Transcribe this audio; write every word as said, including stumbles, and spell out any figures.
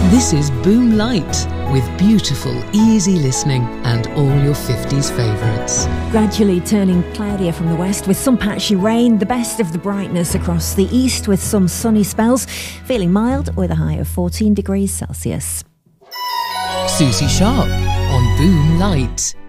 This is Boom Light, with beautiful, easy listening and all your fifties favourites. Gradually turning cloudier from the west with some patchy rain, the best of the brightness across the east with some sunny spells, feeling mild with a high of fourteen degrees Celsius. Susie Sharp on Boom Light.